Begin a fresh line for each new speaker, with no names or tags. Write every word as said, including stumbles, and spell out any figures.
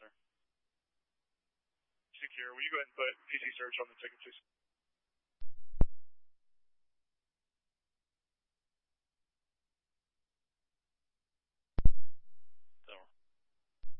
Secure. Will you go ahead and put P C search on the ticket, please?